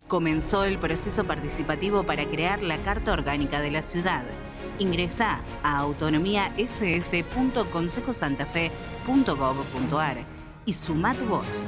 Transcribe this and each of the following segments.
Comenzó el proceso participativo para crear la Carta Orgánica de la ciudad. Ingresá a autonomiasf.consejosantafe.gov.ar y sumá tu voz.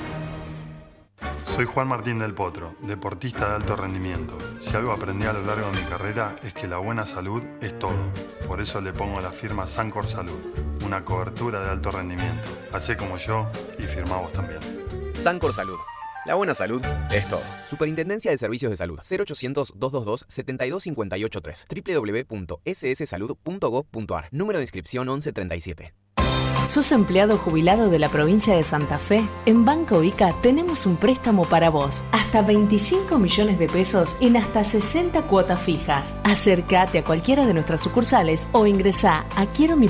Soy Juan Martín del Potro, deportista de alto rendimiento. Si algo aprendí a lo largo de mi carrera es que la buena salud es todo. Por eso le pongo la firma Sancor Salud, una cobertura de alto rendimiento. Hacé como yo y firmá vos también. Sancor Salud. La buena salud es todo. Superintendencia de Servicios de Salud. 0800-222-72583. www.sssalud.gov.ar. Número de inscripción 1137. ¿Sos empleado jubilado de la provincia de Santa Fe? En Banco Vica tenemos un préstamo para vos. Hasta 25 millones de pesos en hasta 60 cuotas fijas. Acércate a cualquiera de nuestras sucursales o ingresá a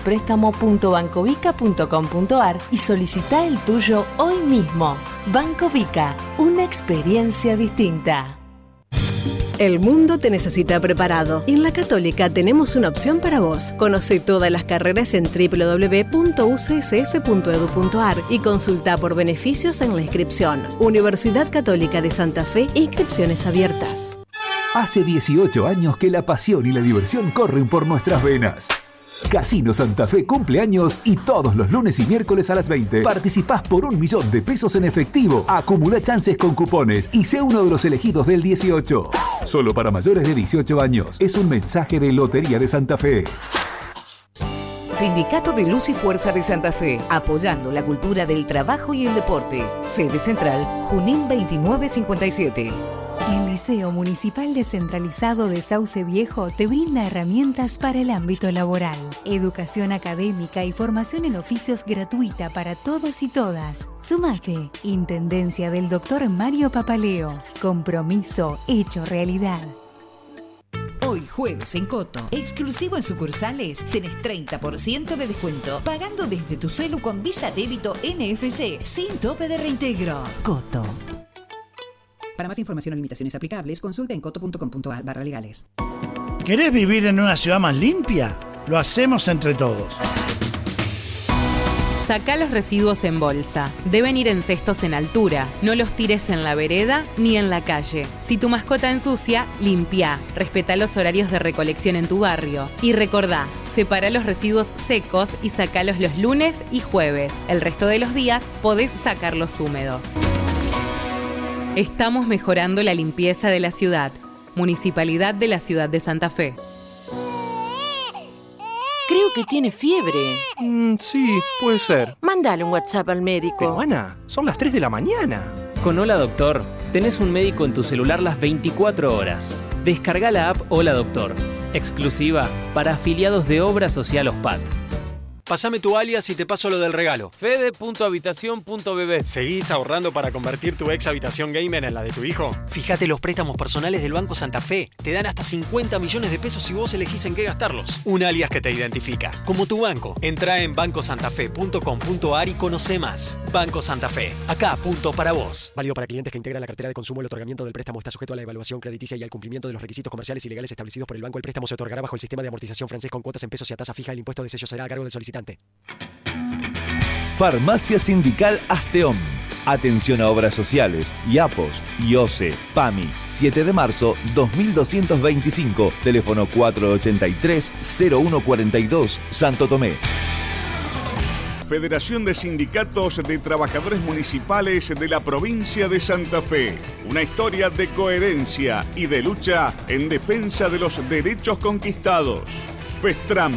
quieromipréstamo.bancovica.com.ar y solicitá el tuyo hoy mismo. Banco Vica, una experiencia distinta. El mundo te necesita preparado. En la Católica tenemos una opción para vos. Conoce todas las carreras en www.ucsf.edu.ar y consulta por beneficios en la inscripción. Universidad Católica de Santa Fe, inscripciones abiertas. Hace 18 años que la pasión y la diversión corren por nuestras venas. Casino Santa Fe cumple años y todos los lunes y miércoles a las 20 participás por 1 millón de pesos en efectivo. Acumula chances con cupones y sé uno de los elegidos del 18. Solo para mayores de 18 años. Es un mensaje de Lotería de Santa Fe. Sindicato de Luz y Fuerza de Santa Fe, apoyando la cultura del trabajo y el deporte. Sede central, Junín 2957. El Liceo Municipal Descentralizado de Sauce Viejo te brinda herramientas para el ámbito laboral, educación académica y formación en oficios gratuita para todos y todas. Sumate. Intendencia del Dr. Mario Papaleo. Compromiso hecho realidad. Hoy jueves en Coto, exclusivo en sucursales, tenés 30% de descuento pagando desde tu celu con Visa Débito NFC sin tope de reintegro. Coto. Para más información o limitaciones aplicables, consulta en coto.com.ar/legales. ¿Querés vivir en una ciudad más limpia? Lo hacemos entre todos. Sacá los residuos en bolsa. Deben ir en cestos en altura. No los tires en la vereda ni en la calle. Si tu mascota ensucia, limpia. Respetá los horarios de recolección en tu barrio. Y recordá, separa los residuos secos y sacalos los lunes y jueves. El resto de los días podés sacarlos húmedos. Estamos mejorando la limpieza de la ciudad. Municipalidad de la Ciudad de Santa Fe. Creo que tiene fiebre. Sí, puede ser. Mándale un WhatsApp al médico. Pero Ana, son las 3 de la mañana. Con Hola Doctor, tenés un médico en tu celular las 24 horas. Descarga la app Hola Doctor, exclusiva para afiliados de Obra Social OSPAT. Pásame tu alias y te paso lo del regalo. Fede.habitación.bb. ¿Seguís ahorrando para convertir tu ex habitación gamer en la de tu hijo? Fíjate los préstamos personales del Banco Santa Fe. Te dan hasta 50 millones de pesos si vos elegís en qué gastarlos. Un alias que te identifica, como tu banco. Entrá en bancosantafe.com.ar y conoce más. Banco Santa Fe. Acá, punto para vos. Válido para clientes que integran la cartera de consumo. El otorgamiento del préstamo está sujeto a la evaluación crediticia y al cumplimiento de los requisitos comerciales y legales establecidos por el banco. El préstamo se otorgará bajo el sistema de amortización francés con cuotas en pesos y a tasa fija. El impuesto de sello será a cargo del solicitante. Farmacia Sindical Asteón. Atención a obras sociales, IAPOS, IOSE, PAMI. 7 de marzo 2225. Teléfono 483-0142, Santo Tomé. Federación de Sindicatos de Trabajadores Municipales de la provincia de Santa Fe. Una historia de coherencia y de lucha en defensa de los derechos conquistados. FESTRAM.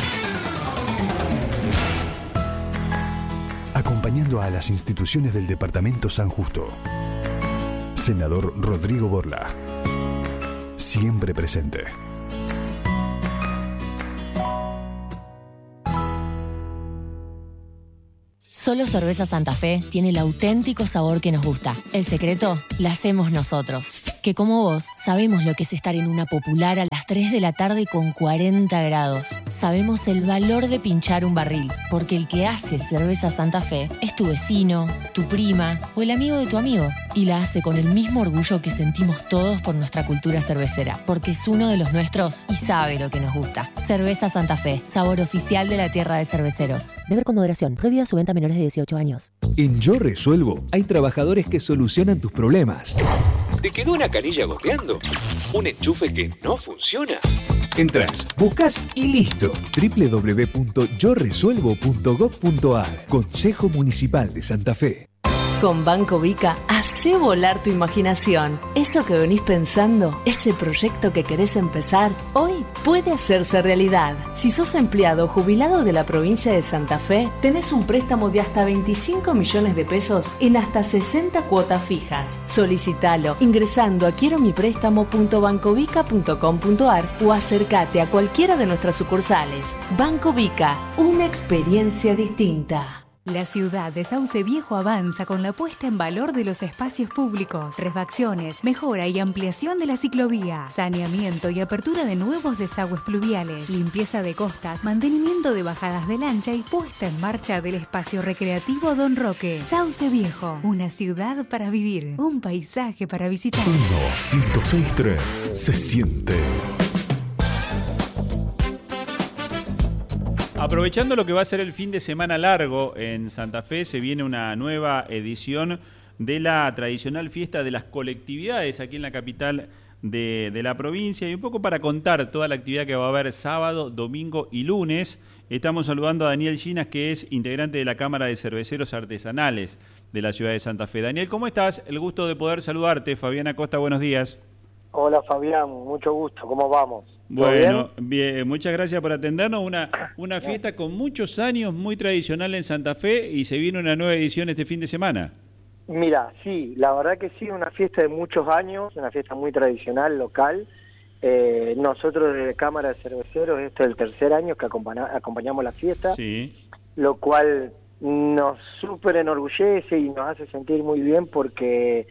Acompañando a las instituciones del Departamento San Justo. Senador Rodrigo Borla. Siempre presente. Solo Cerveza Santa Fe tiene el auténtico sabor que nos gusta. El secreto la hacemos nosotros. Que como vos, sabemos lo que es estar en una popular a las 3 de la tarde con 40 grados. Sabemos el valor de pinchar un barril, porque el que hace Cerveza Santa Fe es tu vecino, tu prima o el amigo de tu amigo. Y la hace con el mismo orgullo que sentimos todos por nuestra cultura cervecera, porque es uno de los nuestros y sabe lo que nos gusta. Cerveza Santa Fe, sabor oficial de la tierra de cerveceros. Beber con moderación. Prohibida su venta a menores de 18 años. En Yo Resuelvo hay trabajadores que solucionan tus problemas. ¿Te quedó una canilla goteando? ¿Un enchufe que no funciona? Entrás, buscas y listo. www.yoresuelvo.gov.ar. Consejo Municipal de Santa Fe. Con Banco Vica, hacé volar tu imaginación. Eso que venís pensando, ese proyecto que querés empezar, hoy puede hacerse realidad. Si sos empleado o jubilado de la provincia de Santa Fe, tenés un préstamo de hasta 25 millones de pesos en hasta 60 cuotas fijas. Solicitalo ingresando a quieromiprestamo.bancovica.com.ar o acércate a cualquiera de nuestras sucursales. Banco Vica, una experiencia distinta. La ciudad de Sauce Viejo avanza con la puesta en valor de los espacios públicos, refacciones, mejora y ampliación de la ciclovía, saneamiento y apertura de nuevos desagües pluviales, limpieza de costas, mantenimiento de bajadas de lancha y puesta en marcha del espacio recreativo Don Roque. Sauce Viejo, una ciudad para vivir, un paisaje para visitar. 106.3 se siente. Aprovechando lo que va a ser el fin de semana largo en Santa Fe, se viene una nueva edición de la tradicional fiesta de las colectividades aquí en la capital de la provincia. Y un poco para contar toda la actividad que va a haber sábado, domingo y lunes, estamos saludando a Daniel Ginas, que es integrante de la Cámara de Cerveceros Artesanales de la ciudad de Santa Fe. Daniel, ¿cómo estás? El gusto de poder saludarte. Fabián Acosta, buenos días. Hola Fabián, mucho gusto, ¿cómo vamos? Bueno, bien, muchas gracias por atendernos. Una fiesta con muchos años, muy tradicional en Santa Fe, y se viene una nueva edición este fin de semana. Mira, sí, la verdad que sí, una fiesta de muchos años, una fiesta muy tradicional, local. Nosotros desde Cámara de Cerveceros, este es el tercer año que acompañamos la fiesta, sí, lo cual nos súper enorgullece y nos hace sentir muy bien porque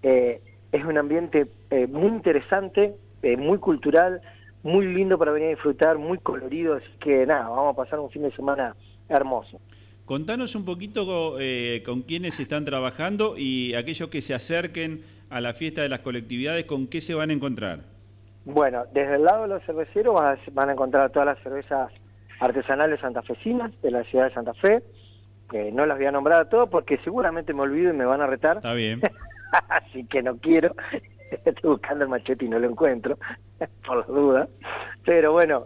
es un ambiente muy interesante, muy cultural, muy lindo para venir a disfrutar, muy colorido, así que nada, vamos a pasar un fin de semana hermoso. Contanos un poquito con quiénes están trabajando y aquellos que se acerquen a la fiesta de las colectividades, ¿con qué se van a encontrar? Bueno, desde el lado de los cerveceros van a encontrar todas las cervezas artesanales santafesinas de la ciudad de Santa Fe, que no las voy a nombrar a todas porque seguramente me olvido y me van a retar. Está bien. Así que no quiero. Estoy buscando el machete y no lo encuentro, por las dudas. Pero bueno,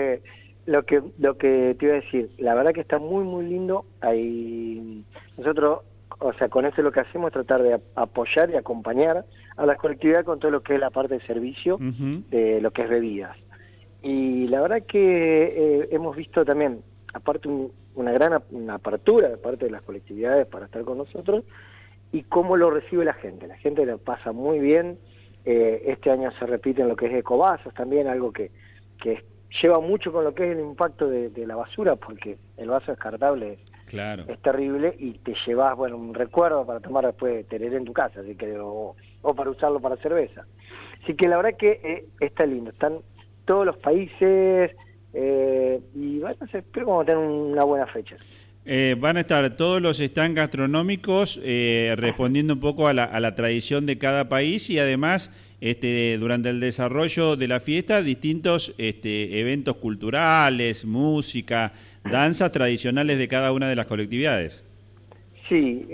lo que te iba a decir, la verdad que está muy, muy lindo. Ahí nosotros, o sea, con eso lo que hacemos es tratar de apoyar y acompañar a las colectividades con todo lo que es la parte de servicio, de lo que es bebidas. Y la verdad que hemos visto también, aparte una apertura de parte de las colectividades para estar con nosotros, y cómo lo recibe la gente. La gente lo pasa muy bien. Este año se repite en lo que es ecovasos también, algo que lleva mucho con lo que es el impacto de la basura, porque el vaso descartable claro, es terrible y te llevas, bueno, un recuerdo para tomar después de tereré en tu casa, así que o para usarlo para cerveza. Así que la verdad que está lindo. Están todos los países y bueno, espero que vamos a tener una buena fecha. Van a estar todos los stands gastronómicos respondiendo un poco a la tradición de cada país y además durante el desarrollo de la fiesta distintos eventos culturales, música, danzas tradicionales de cada una de las colectividades. Sí,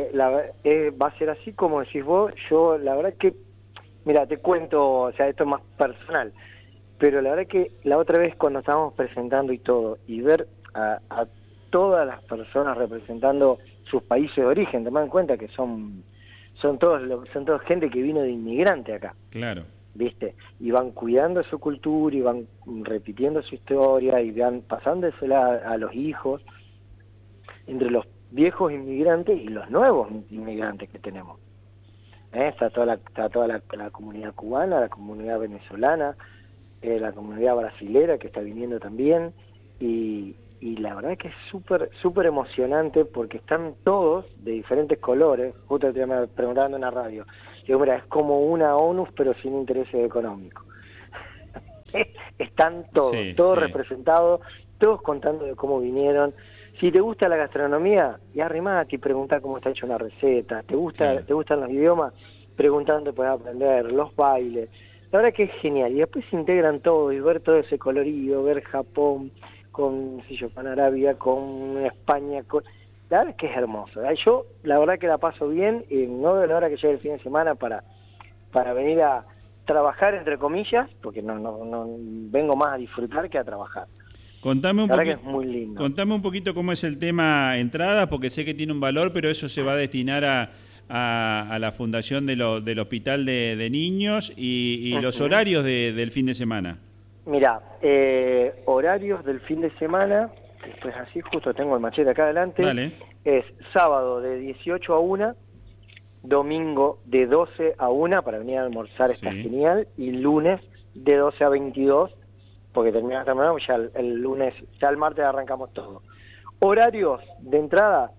va a ser así como decís vos. Yo la verdad que, mira, te cuento, o sea, esto es más personal, pero la verdad que la otra vez cuando estábamos presentando y todo, y ver a todas las personas representando sus países de origen, tomad en cuenta que son todos gente que vino de inmigrante acá. Claro. ¿Viste? Y van cuidando su cultura y van repitiendo su historia y van pasándosela a los hijos, entre los viejos inmigrantes y los nuevos inmigrantes que tenemos. Está toda la comunidad cubana, la comunidad venezolana, la comunidad brasilera que está viniendo también, y la verdad es que es súper emocionante porque están todos de diferentes colores. Justo te me preguntaban en la radio, digo, mira, es como una ONU pero sin intereses económicos. Están todos representados, todos contando de cómo vinieron. Si te gusta la gastronomía, y arrimate y pregunta cómo está hecha una receta. ¿Te gustan los idiomas? Preguntando, puedes aprender, los bailes. La verdad que es genial. Y después se integran todos y ver todo ese colorido, ver Japón con Arabia, con España, la verdad es que es hermoso. Yo la verdad que la paso bien, no veo la hora que llegue el fin de semana para para venir a trabajar, entre comillas, porque no vengo más a disfrutar que a trabajar. Contame La verdad que es muy lindo. Contame un poquito cómo es el tema entrada, porque sé que tiene un valor, pero eso se va a destinar a la fundación del Hospital de Niños y los horarios del fin de semana. Mira, horarios del fin de semana, pues así justo tengo el machete acá adelante. Dale. Es sábado de 18 a 1, domingo de 12 a 1 para venir a almorzar, está genial, y lunes de 12 a 22, porque terminamos ya el lunes, ya el martes arrancamos todo. Horarios de entrada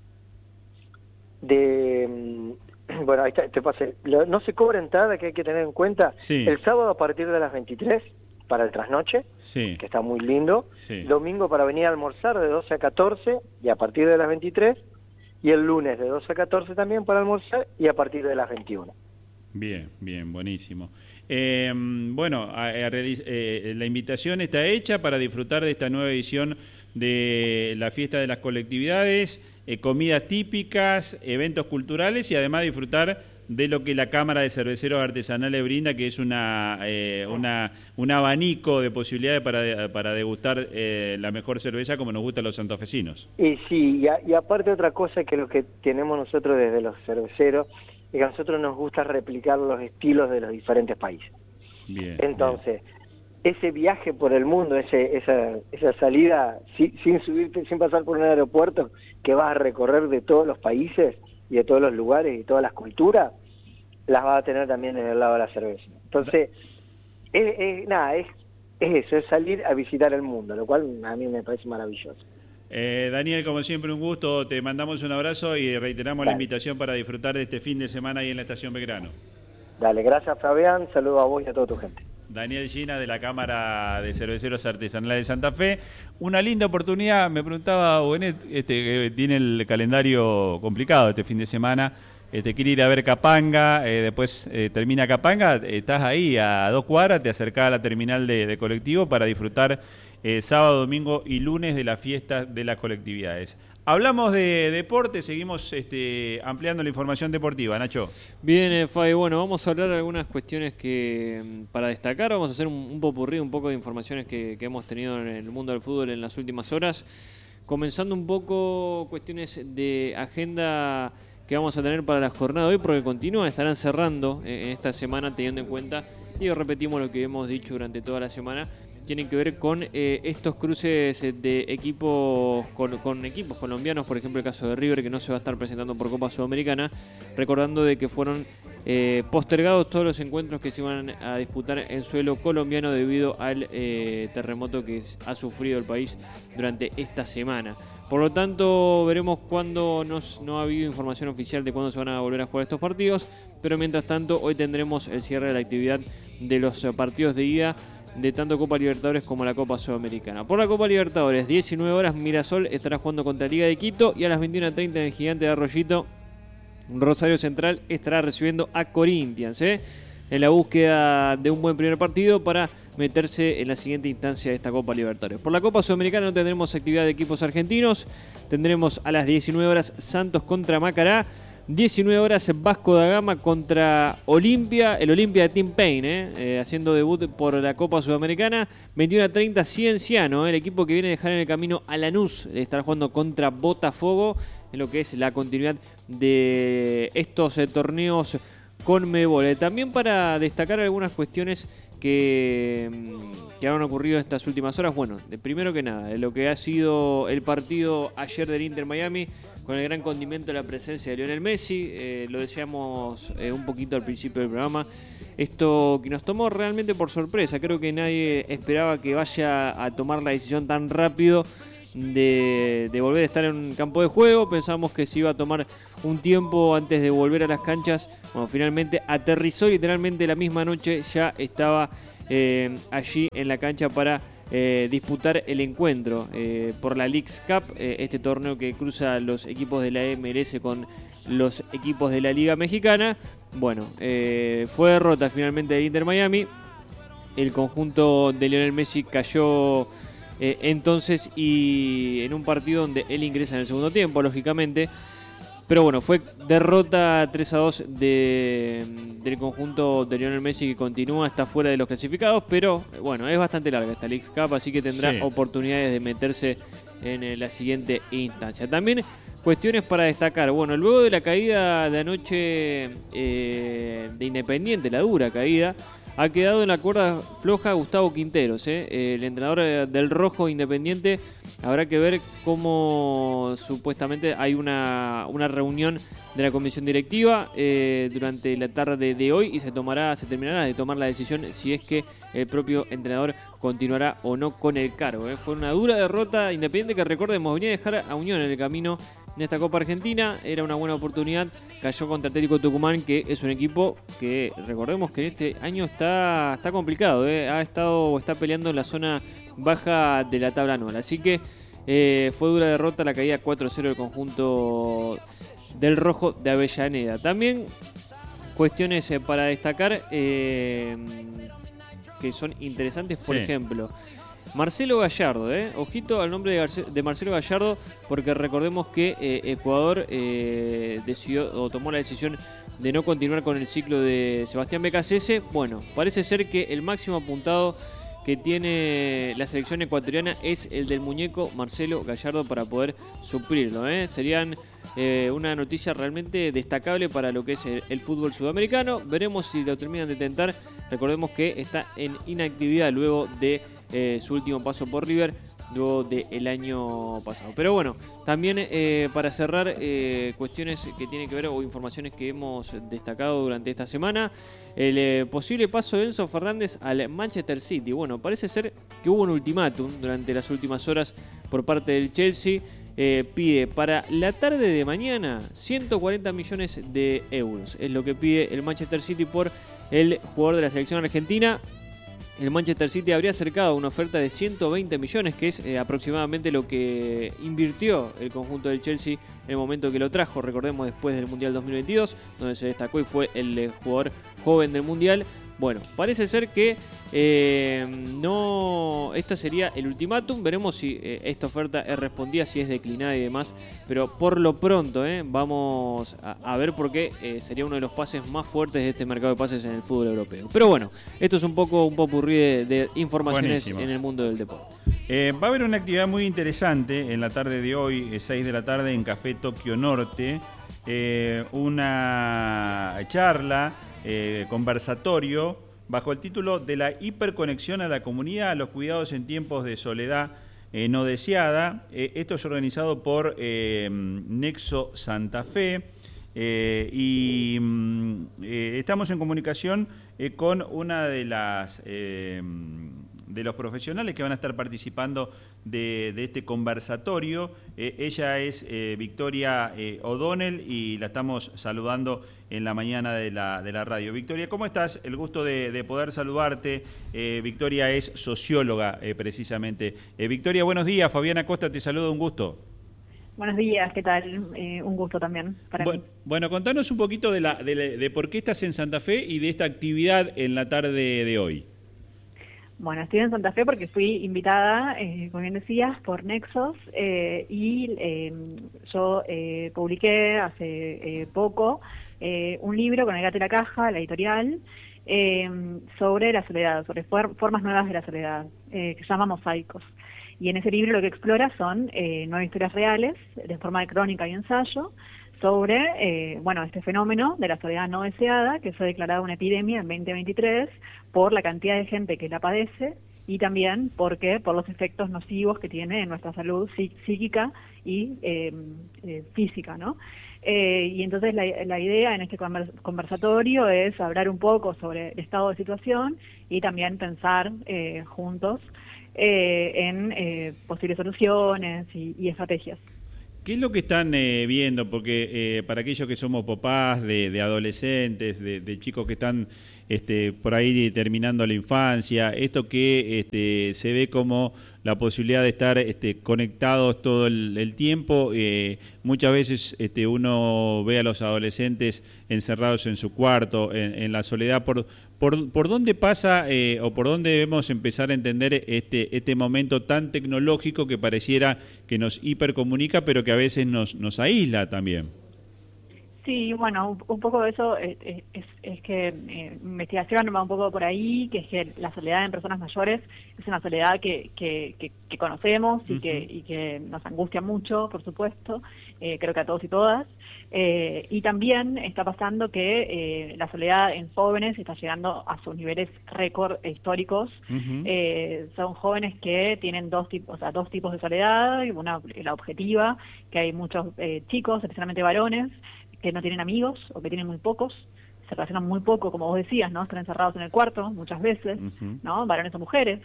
bueno, ahí te pasé, no se cobra entrada, que hay que tener en cuenta. El sábado a partir de las 23 para el trasnoche, que está muy lindo. Domingo para venir a almorzar de 12 a 14 y a partir de las 23, y el lunes de 12 a 14 también para almorzar y a partir de las 21. Bien, buenísimo. Bueno, la invitación está hecha para disfrutar de esta nueva edición de la Fiesta de las Colectividades, comidas típicas, eventos culturales y además disfrutar de lo que la Cámara de Cerveceros Artesanales brinda, que es un abanico de posibilidades para degustar la mejor cerveza como nos gusta a los santafesinos. Y sí, y aparte otra cosa que lo que tenemos nosotros desde los cerveceros es que a nosotros nos gusta replicar los estilos de los diferentes países. Entonces, ese viaje por el mundo, esa salida sin subirte, sin pasar por un aeropuerto, que vas a recorrer de todos los países y de todos los lugares y todas las culturas, las vas a tener también en el lado de la cerveza. Entonces, es eso, es salir a visitar el mundo, lo cual a mí me parece maravilloso. Daniel, como siempre, un gusto, te mandamos un abrazo y reiteramos la invitación para disfrutar de este fin de semana ahí en la Estación Belgrano. Dale, gracias Fabián, saludos a vos y a toda tu gente. Daniel Gina de la Cámara de Cerveceros Artesanales de Santa Fe. Una linda oportunidad, me preguntaba Benet, que tiene el calendario complicado este fin de semana, quiere ir a ver Capanga, después termina Capanga, estás ahí a 2 cuadras, te acercás a la terminal de colectivo para disfrutar sábado, domingo y lunes de la fiesta de las colectividades. Hablamos de deporte, seguimos ampliando la información deportiva, Nacho. Bien, Fabi, bueno, vamos a hablar de algunas cuestiones que para destacar, vamos a hacer un popurrí, un poco de informaciones que hemos tenido en el mundo del fútbol en las últimas horas, comenzando un poco cuestiones de agenda que vamos a tener para la jornada de hoy, porque continúan, estarán cerrando en esta semana, teniendo en cuenta, y repetimos lo que hemos dicho durante toda la semana, tienen que ver con estos cruces de equipos con equipos colombianos, por ejemplo el caso de River, que no se va a estar presentando por Copa Sudamericana, recordando de que fueron postergados todos los encuentros que se iban a disputar en suelo colombiano debido al terremoto que ha sufrido el país durante esta semana. Por lo tanto, veremos cuándo, no ha habido información oficial de cuándo se van a volver a jugar estos partidos, pero mientras tanto hoy tendremos el cierre de la actividad de los partidos de ida de tanto Copa Libertadores como la Copa Sudamericana. Por la Copa Libertadores, 19 horas, Mirasol estará jugando contra Liga de Quito, y a las 21:30 en el Gigante de Arroyito, Rosario Central estará recibiendo a Corinthians, en la búsqueda de un buen primer partido para meterse en la siguiente instancia de esta Copa Libertadores. Por la Copa Sudamericana no tendremos actividad de equipos argentinos, tendremos a las 19 horas Santos contra Macará, 19 horas Vasco da Gama contra Olimpia, el Olimpia de Tim Payne, haciendo debut por la Copa Sudamericana. 21:30 Cienciano, el equipo que viene a dejar en el camino a Lanús, estará jugando contra Botafogo, en lo que es la continuidad de estos torneos Conmebol. También para destacar algunas cuestiones que han ocurrido estas últimas horas. Bueno, primero que nada, lo que ha sido el partido ayer del Inter Miami, con el gran condimento de la presencia de Lionel Messi, lo decíamos un poquito al principio del programa, esto que nos tomó realmente por sorpresa. Creo que nadie esperaba que vaya a tomar la decisión tan rápido de volver a estar en un campo de juego. Pensábamos que se iba a tomar un tiempo antes de volver a las canchas. Bueno, finalmente aterrizó literalmente la misma noche, ya estaba allí en la cancha para disputar el encuentro por la Leagues Cup, este torneo que cruza los equipos de la MLS con los equipos de la Liga Mexicana. Bueno, fue derrota finalmente del Inter Miami. El conjunto de Lionel Messi cayó entonces, y en un partido donde él ingresa en el segundo tiempo, lógicamente. Pero bueno, fue derrota 3-2 del conjunto de Lionel Messi, que continúa, está fuera de los clasificados, pero bueno, es bastante larga esta Leagues Cup, así que tendrá oportunidades de meterse en la siguiente instancia. También cuestiones para destacar. Bueno, luego de la caída de anoche de Independiente, la dura caída, ha quedado en la cuerda floja Gustavo Quinteros, el entrenador del Rojo Independiente. Habrá que ver cómo supuestamente hay una reunión de la comisión directiva durante la tarde de hoy y se terminará de tomar la decisión si es que el propio entrenador continuará o no con el cargo. Fue una dura derrota. Independiente, que recordemos, venía a dejar a Unión en el camino en esta Copa Argentina, era una buena oportunidad, cayó contra Atlético Tucumán, que es un equipo que recordemos que este año está complicado, está peleando en la zona baja de la tabla anual, así que fue dura derrota, la caída 4-0 del conjunto del Rojo de Avellaneda. También cuestiones para destacar que son interesantes, por ejemplo, Marcelo Gallardo, ojito al nombre de Marcelo Gallardo, porque recordemos que el jugador decidió o tomó la decisión de no continuar con el ciclo de Sebastián Becasese. Bueno, parece ser que el máximo apuntado que tiene la selección ecuatoriana es el del muñeco Marcelo Gallardo para poder suplirlo. Serían una noticia realmente destacable para lo que es el fútbol sudamericano. Veremos si lo terminan de tentar. Recordemos que está en inactividad luego de su último paso por River, luego del año pasado. Pero bueno, también para cerrar, cuestiones que tienen que ver o informaciones que hemos destacado durante esta semana. El posible paso de Enzo Fernández al Manchester City. Bueno, parece ser que hubo un ultimátum durante las últimas horas por parte del Chelsea. Pide para la tarde de mañana 140 millones de euros. Es lo que pide el Manchester City por el jugador de la selección argentina. El Manchester City habría acercado una oferta de 120 millones, que es aproximadamente lo que invirtió el conjunto del Chelsea en el momento que lo trajo, recordemos, después del Mundial 2022, donde se destacó y fue el jugador joven del Mundial. Bueno, parece ser que este sería el ultimátum. Veremos si esta oferta es respondida, si es declinada y demás. Pero por lo pronto vamos a ver, porque sería uno de los pases más fuertes de este mercado de pases en el fútbol europeo. Pero bueno, esto es un popurrí de informaciones. Buenísimo. En el mundo del deporte. Va a haber una actividad muy interesante en la tarde de hoy, 6 de la tarde, en Café Tokio Norte. Una charla, conversatorio, bajo el título de la hiperconexión a la comunidad, a los cuidados en tiempos de soledad no deseada. Esto es organizado por Nexo Santa Fe estamos en comunicación con una de las de los profesionales que van a estar participando de este conversatorio. Ella es Victoria O'Donnell y la estamos saludando en la mañana de la radio. Victoria, ¿cómo estás? El gusto de poder saludarte. Victoria es socióloga, precisamente. Victoria, buenos días. Fabiana Costa te saluda, un gusto. Buenos días, ¿qué tal? Un gusto también para mí. Bueno, contanos un poquito de por qué estás en Santa Fe y de esta actividad en la tarde de hoy. Bueno, estoy en Santa Fe porque fui invitada, como bien decías, por Nexos yo publiqué hace poco un libro con El Gato y la Caja, la editorial, sobre la soledad, sobre formas nuevas de la soledad, que se llama Mosaicos. Y en ese libro lo que explora son 9 historias reales, de forma de crónica y ensayo, sobre este fenómeno de la soledad no deseada, que fue declarada una epidemia en 2023 por la cantidad de gente que la padece y también por los efectos nocivos que tiene en nuestra salud psíquica y física, ¿no? Y entonces la idea en este conversatorio es hablar un poco sobre el estado de situación y también pensar juntos en posibles soluciones y estrategias. ¿Qué es lo que están viendo? Porque para aquellos que somos papás de adolescentes, de chicos que están por ahí terminando la infancia, esto que se ve como la posibilidad de estar conectados todo el tiempo, muchas veces uno ve a los adolescentes encerrados en su cuarto, en la soledad. ¿Por dónde pasa o por dónde debemos empezar a entender este momento tan tecnológico que pareciera que nos hipercomunica, pero que a veces nos aísla también? Sí, bueno, un poco de eso es que investigación va un poco por ahí, que es que la soledad en personas mayores es una soledad que conocemos y que nos angustia mucho, por supuesto, creo que a todos y todas. Y también está pasando que la soledad en jóvenes está llegando a sus niveles récord históricos. Son jóvenes que tienen dos tipos de soledad, una la objetiva, que hay muchos chicos, especialmente varones, que no tienen amigos o que tienen muy pocos, se relacionan muy poco, como vos decías, ¿no? Están encerrados en el cuarto muchas veces, ¿no? Varones o mujeres,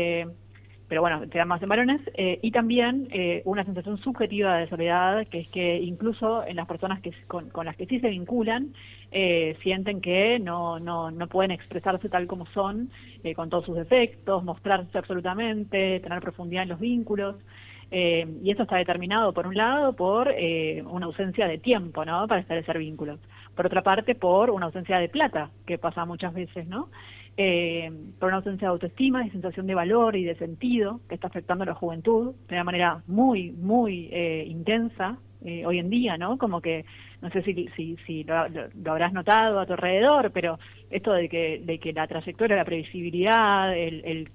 pero bueno, te dan más en varones, y también una sensación subjetiva de soledad, que es que incluso en las personas con las que sí se vinculan, sienten que no pueden expresarse tal como son, con todos sus defectos, mostrarse absolutamente, tener profundidad en los vínculos. Y eso está determinado, por un lado, por una ausencia de tiempo, ¿no?, para establecer vínculos. Por otra parte, por una ausencia de plata, que pasa muchas veces, ¿no? Por una ausencia de autoestima, de sensación de valor y de sentido, que está afectando a la juventud de una manera muy, muy intensa hoy en día, ¿no? Como que, no sé si lo habrás notado a tu alrededor, pero esto de que la trayectoria, la previsibilidad, el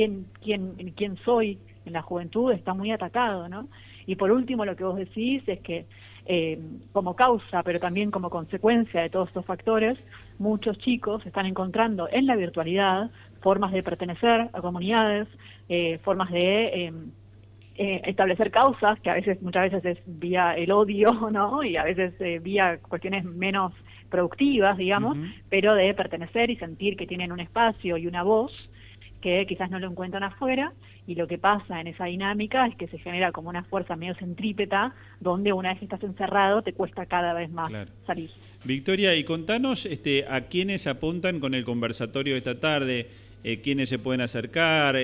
quién soy en la juventud está muy atacado, ¿no? Y por último, lo que vos decís es que como causa, pero también como consecuencia de todos estos factores, muchos chicos están encontrando en la virtualidad formas de pertenecer a comunidades, formas de establecer causas, que muchas veces es vía el odio, ¿no? Y a veces vía cuestiones menos productivas, digamos, pero de pertenecer y sentir que tienen un espacio y una voz que quizás no lo encuentran afuera, y lo que pasa en esa dinámica es que se genera como una fuerza medio centrípeta, donde una vez que estás encerrado te cuesta cada vez más salir. Victoria, y contanos a quiénes apuntan con el conversatorio de esta tarde, quiénes se pueden acercar,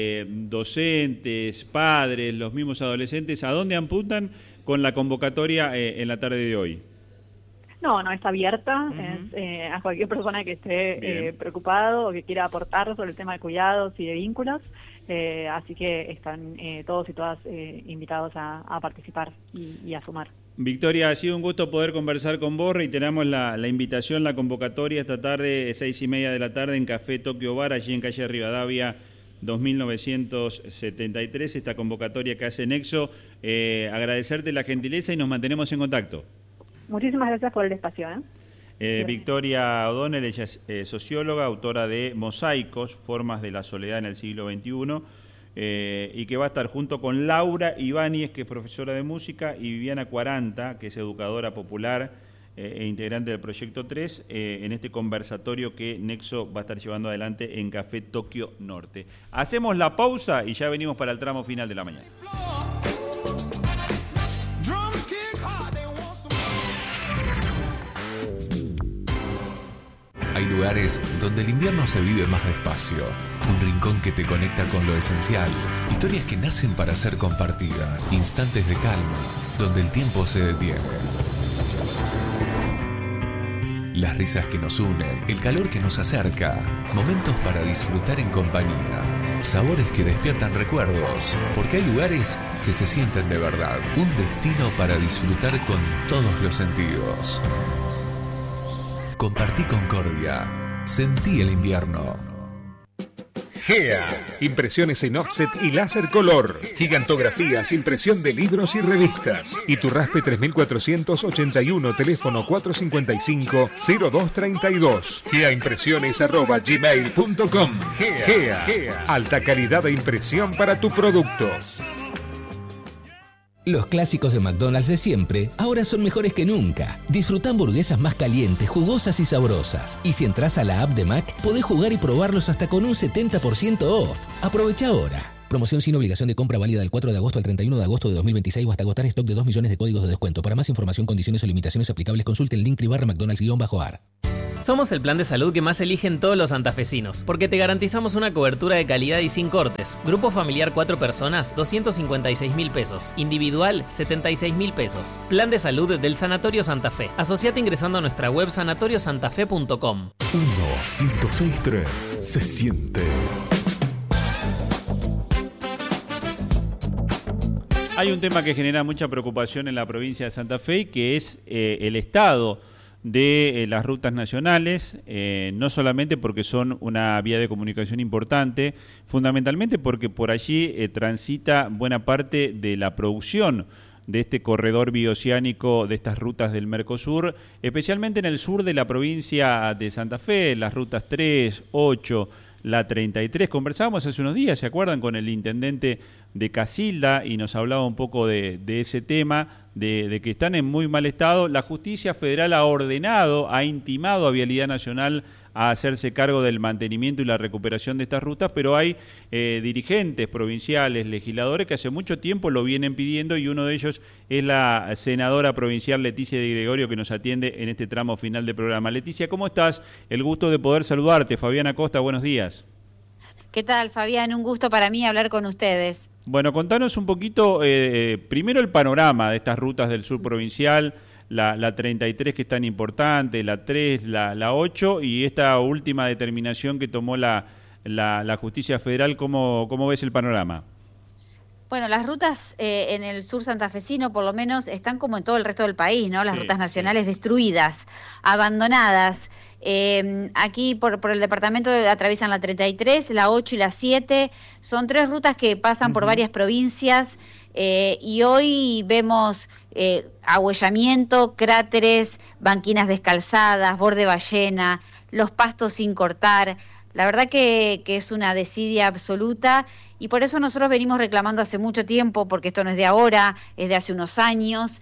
docentes, padres, los mismos adolescentes, ¿a dónde apuntan con la convocatoria en la tarde de hoy? No, está abierta, es a cualquier persona que esté preocupado o que quiera aportar sobre el tema de cuidados y de vínculos, así que están todos y todas invitados a participar y a sumar. Victoria, ha sido un gusto poder conversar con vos. Reiteramos la invitación, la convocatoria esta tarde, 6:30 de la tarde en Café Tokio Bar, allí en calle Rivadavia 2973, esta convocatoria que hace Nexo. Agradecerte la gentileza y nos mantenemos en contacto. Muchísimas gracias por el espacio. Victoria O'Donnell, ella es socióloga, autora de Mosaicos, Formas de la Soledad en el siglo XXI, y que va a estar junto con Laura Ibáñez, que es profesora de música, y Viviana Cuaranta, que es educadora popular e integrante del Proyecto 3, en este conversatorio que Nexo va a estar llevando adelante en Café Tokio Norte. Hacemos la pausa y ya venimos para el tramo final de la mañana. Hay lugares donde el invierno se vive más despacio. Un rincón que te conecta con lo esencial. Historias que nacen para ser compartidas. Instantes de calma, donde el tiempo se detiene. Las risas que nos unen, el calor que nos acerca. Momentos para disfrutar en compañía. Sabores que despiertan recuerdos. Porque hay lugares que se sienten de verdad. Un destino para disfrutar con todos los sentidos. Compartí Concordia. Sentí el invierno. GEA. Impresiones en offset y láser color. Gigantografías, impresión de libros y revistas. Iturraspe 3481, teléfono 455-0232. GEAimpresiones@gmail.com. GEA. Alta calidad de impresión para tu producto. Los clásicos de McDonald's de siempre ahora son mejores que nunca. Disfruta hamburguesas más calientes, jugosas y sabrosas. Y si entras a la app de Mac, podés jugar y probarlos hasta con un 70% off. Aprovecha ahora. Promoción sin obligación de compra válida del 4 de agosto al 31 de agosto de 2026 o hasta agotar stock de 2 millones de códigos de descuento. Para más información, condiciones o limitaciones aplicables, consulte el link /McDonald's-AR. Somos el plan de salud que más eligen todos los santafesinos, porque te garantizamos una cobertura de calidad y sin cortes. Grupo familiar 4 personas, 256.000 pesos. Individual, 76.000 pesos. Plan de salud del Sanatorio Santa Fe. Asociate ingresando a nuestra web sanatoriosantafe.com. 1-106-3 se siente. Hay un tema que genera mucha preocupación en la provincia de Santa Fe, que es el estado de las rutas nacionales, no solamente porque son una vía de comunicación importante, fundamentalmente porque por allí transita buena parte de la producción de este corredor bioceánico de estas rutas del Mercosur, especialmente en el sur de la provincia de Santa Fe, las rutas 3, 8, la 33. Conversábamos hace unos días, ¿se acuerdan?, con el intendente de Casilda y nos hablaba un poco de ese tema, de que están en muy mal estado. La Justicia Federal ha ordenado, ha intimado a Vialidad Nacional a hacerse cargo del mantenimiento y la recuperación de estas rutas, pero hay dirigentes provinciales, legisladores que hace mucho tiempo lo vienen pidiendo, y uno de ellos es la senadora provincial Leticia Di Gregorio, que nos atiende en este tramo final del programa. Leticia, ¿cómo estás? El gusto de poder saludarte. Fabián Acosta, buenos días. ¿Qué tal, Fabián? Un gusto para mí hablar con ustedes. Bueno, contanos un poquito, primero el panorama de estas rutas del sur provincial, la 33 que es tan importante, la 3, la 8 y esta última determinación que tomó la Justicia Federal. ¿Cómo ves el panorama? Bueno, las rutas en el sur santafesino por lo menos están como en todo el resto del país, ¿no? Las rutas nacionales destruidas, abandonadas. Aquí por el departamento atraviesan la 33, la 8 y la 7. Son 3 rutas que pasan por varias provincias y hoy vemos ahuellamiento, cráteres, banquinas descalzadas, borde ballena, los pastos sin cortar. La verdad que es una desidia absoluta, y por eso nosotros venimos reclamando hace mucho tiempo, porque esto no es de ahora, es de hace unos años.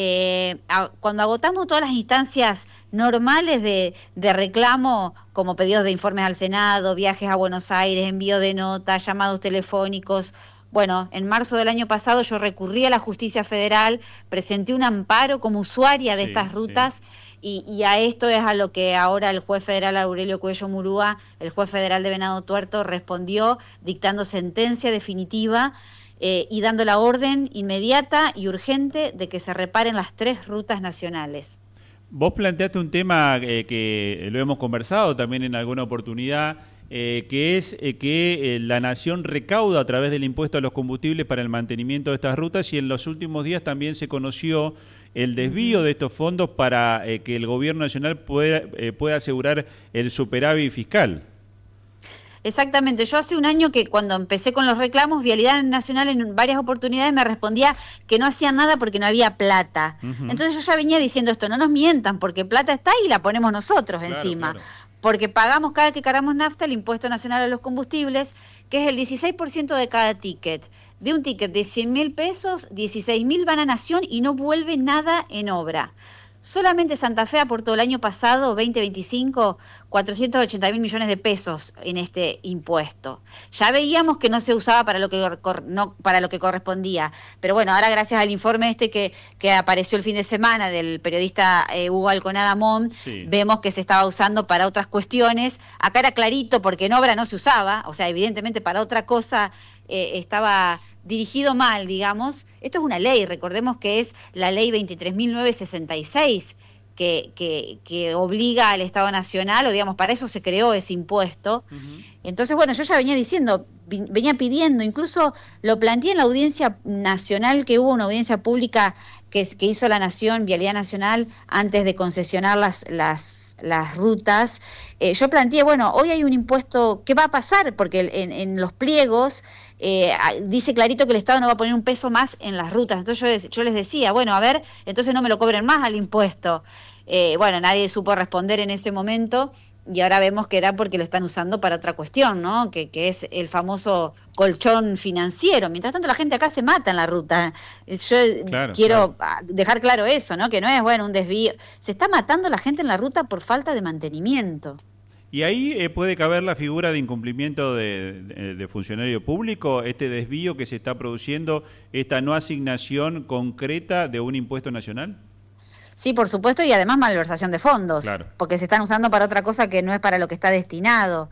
Cuando agotamos todas las instancias normales de reclamo, como pedidos de informes al Senado, viajes a Buenos Aires, envío de notas, llamados telefónicos. Bueno, en marzo del año pasado yo recurrí a la Justicia Federal, presenté un amparo como usuaria de estas rutas. Y a esto es a lo que ahora el juez federal Aurelio Cuello Murúa, el juez federal de Venado Tuerto, respondió dictando sentencia definitiva y dando la orden inmediata y urgente de que se reparen las 3 rutas nacionales. Vos planteaste un tema que lo hemos conversado también en alguna oportunidad, que es que la Nación recauda a través del impuesto a los combustibles para el mantenimiento de estas rutas, y en los últimos días también se conoció el desvío de estos fondos para que el gobierno nacional pueda asegurar el superávit fiscal. Exactamente, yo hace un año que cuando empecé con los reclamos, Vialidad Nacional en varias oportunidades me respondía que no hacían nada porque no había plata. Entonces yo ya venía diciendo esto, no nos mientan, porque plata está y la ponemos nosotros encima. Claro. Porque pagamos cada que cargamos nafta el impuesto nacional a los combustibles, que es el 16% de cada ticket. De un ticket de 100.000 pesos, 16.000 van a Nación y no vuelve nada en obra. Solamente Santa Fe aportó el año pasado, 2025, 480.000 millones de pesos en este impuesto. Ya veíamos que no se usaba para lo que correspondía. Pero bueno, ahora gracias al informe que apareció el fin de semana del periodista Hugo Alconada Mon, vemos que se estaba usando para otras cuestiones. Acá era clarito porque en obra no se usaba, o sea, evidentemente para otra cosa estaba dirigido mal, digamos. Esto es una ley, recordemos que es la ley 23.966 que obliga al Estado Nacional, o digamos, para eso se creó ese impuesto. Entonces, bueno, yo ya venía diciendo, venía pidiendo, incluso lo planteé en la audiencia nacional, que hubo una audiencia pública que hizo la Nación, Vialidad Nacional, antes de concesionar las rutas. Yo planteé, bueno, hoy hay un impuesto, ¿qué va a pasar? Porque en los pliegos dice clarito que el Estado no va a poner un peso más en las rutas. Entonces yo les decía, bueno, a ver, entonces no me lo cobren más al impuesto. Bueno, nadie supo responder en ese momento, y ahora vemos que era porque lo están usando para otra cuestión, ¿no? Que es el famoso colchón financiero. Mientras tanto, la gente acá se mata en la ruta. Yo quiero dejar claro eso, ¿no? Que no es, bueno, un desvío. Se está matando la gente en la ruta por falta de mantenimiento. ¿Y ahí puede caber la figura de incumplimiento de funcionario público, este desvío que se está produciendo, esta no asignación concreta de un impuesto nacional? Sí, por supuesto, y además malversación de fondos, porque se están usando para otra cosa que no es para lo que está destinado.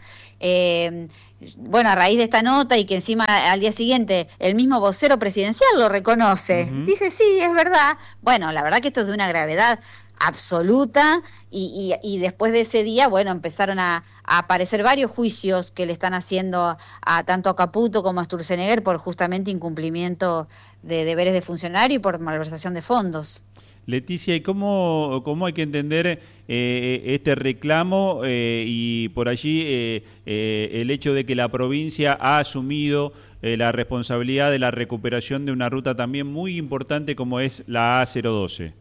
Bueno, a raíz de esta nota, y que encima al día siguiente el mismo vocero presidencial lo reconoce, dice, sí, es verdad. Bueno, la verdad que esto es de una gravedad absoluta, y después de ese día, bueno, empezaron a aparecer varios juicios que le están haciendo tanto a Caputo como a Sturzenegger por justamente incumplimiento de deberes de funcionario y por malversación de fondos. Leticia, ¿y cómo hay que entender este reclamo y por allí el hecho de que la provincia ha asumido la responsabilidad de la recuperación de una ruta también muy importante como es la A012?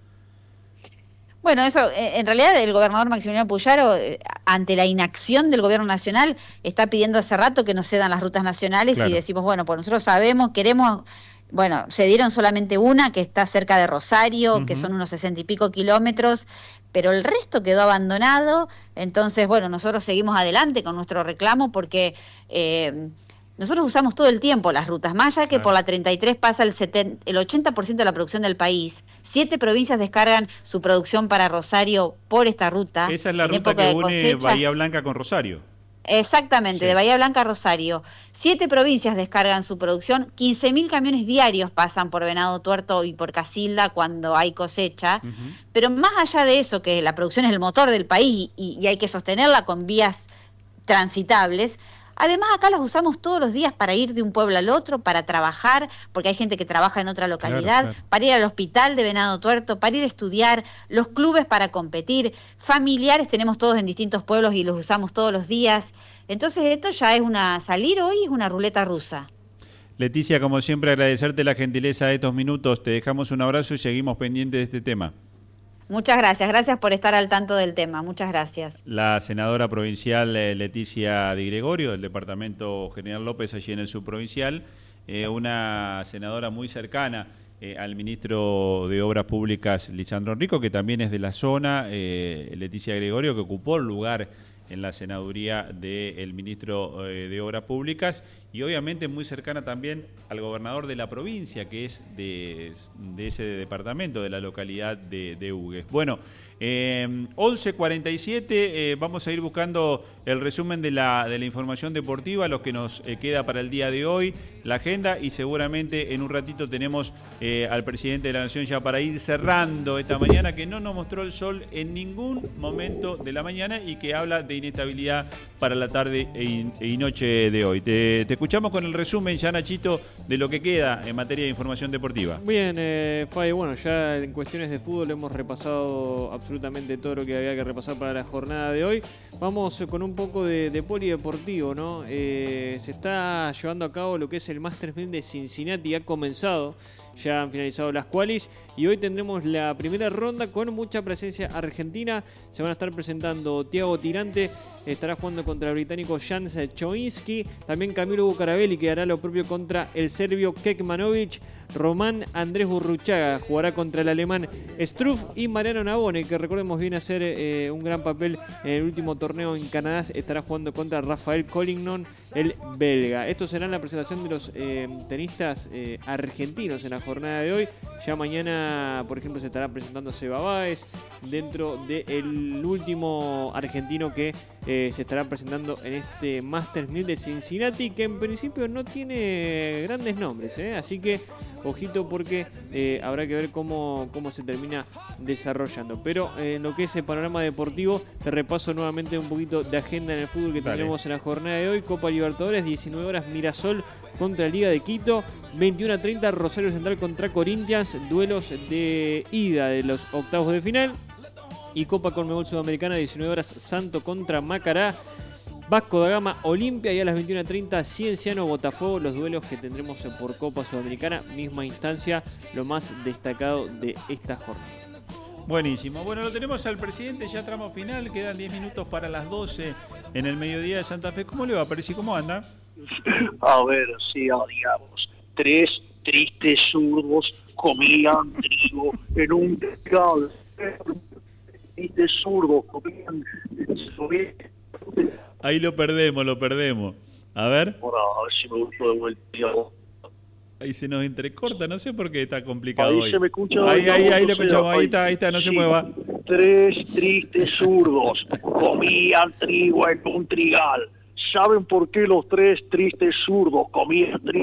Bueno, eso, en realidad el gobernador Maximiliano Puyaro, ante la inacción del gobierno nacional, está pidiendo hace rato que nos cedan las rutas nacionales. Claro. Y decimos, bueno, pues nosotros sabemos, queremos... Bueno, se dieron solamente una que está cerca de Rosario, que son unos 60 y pico kilómetros, pero el resto quedó abandonado. Entonces, bueno, nosotros seguimos adelante con nuestro reclamo porque nosotros usamos todo el tiempo las rutas, más allá que por la 33 pasa el 80% de la producción del país. 7 provincias descargan su producción para Rosario por esta ruta. Esa es la ruta que une Bahía Blanca con Rosario. Exactamente, sí. De Bahía Blanca a Rosario. 7 provincias descargan su producción, 15.000 camiones diarios pasan por Venado Tuerto y por Casilda cuando hay cosecha, pero más allá de eso, que la producción es el motor del país y hay que sostenerla con vías transitables, además acá las usamos todos los días para ir de un pueblo al otro, para trabajar, porque hay gente que trabaja en otra localidad, claro. Para ir al hospital de Venado Tuerto, para ir a estudiar, los clubes para competir, familiares tenemos todos en distintos pueblos y los usamos todos los días. Entonces esto ya es salir hoy es una ruleta rusa. Leticia, como siempre, agradecerte la gentileza de estos minutos. Te dejamos un abrazo y seguimos pendientes de este tema. Muchas gracias por estar al tanto del tema, muchas gracias. La senadora provincial Leticia Di Gregorio, del departamento General López, allí en el subprovincial, una senadora muy cercana al ministro de Obras Públicas, Lisandro Enrico, que también es de la zona, Leticia Di Gregorio, que ocupó el lugar en la senaduría del ministro de Obras Públicas, y obviamente muy cercana también al gobernador de la provincia, que es de ese departamento, de la localidad de Hugues. Bueno, 11:47, vamos a ir buscando el resumen de la información deportiva, lo que nos queda para el día de hoy, la agenda, y seguramente en un ratito tenemos al presidente de la Nación ya para ir cerrando esta mañana, que no nos mostró el sol en ningún momento de la mañana y que habla de inestabilidad para la tarde y noche de hoy. Te escuchamos con el resumen, ya Nachito, de lo que queda en materia de información deportiva. Bien, Fay, bueno, ya en cuestiones de fútbol hemos repasado absolutamente todo lo que había que repasar para la jornada de hoy. Vamos con un poco de polideportivo, ¿no? Se está llevando a cabo lo que es el Masters 1000 de Cincinnati, ha comenzado. Ya han finalizado las qualis y hoy tendremos la primera ronda con mucha presencia argentina. Se van a estar presentando Thiago Tirante, estará jugando contra el británico Jan Choinski, también Camilo Bucarabelli, que hará lo propio contra el serbio Kekmanovic. Román Andrés Burruchaga jugará contra el alemán Struff, y Mariano Navone, que recordemos viene a hacer un gran papel en el último torneo en Canadá, estará jugando contra Rafael Collignon, el belga. Esto será la presentación de los tenistas argentinos en la jornada de hoy. Ya mañana, por ejemplo, se estará presentando Seba Báez, dentro del último argentino que se estará presentando en este Masters 1000 de Cincinnati, que en principio no tiene grandes nombres, así que ojito, porque habrá que ver cómo se termina desarrollando. Pero en lo que es el panorama deportivo, te repaso nuevamente un poquito de agenda en el fútbol que tendremos en la jornada de hoy. Copa Libertadores, 19 horas Mirasol contra Liga de Quito, 21:30 Rosario Central contra Corinthians, duelos de ida de los octavos de final. Y Copa Conmebol Sudamericana, 19 horas Santo contra Macará, Vasco da Gama Olimpia, y a las 21:30 Cienciano Botafogo, los duelos que tendremos por Copa Sudamericana, misma instancia, lo más destacado de esta jornada. Buenísimo. Bueno, lo tenemos al presidente, ya tramo final, quedan 10 minutos para las 12 en el mediodía de Santa Fe. ¿Cómo le va, Percy? ¿Cómo anda? A ver, sí, digamos, 3 tristes zurdos comían trigo en un trigal. Tristes zurdos comían... Ahí lo perdemos. A ver. Bueno, a ver si me gustó de vuelta. Ahí se nos entrecorta, no sé por qué está complicado ahí hoy. Se me escucha. Ahí lo escuchamos, ahí está, no se mueva. 3 tristes zurdos comían trigo en un trigal. ¿Saben por qué los 3 tristes zurdos comían trigo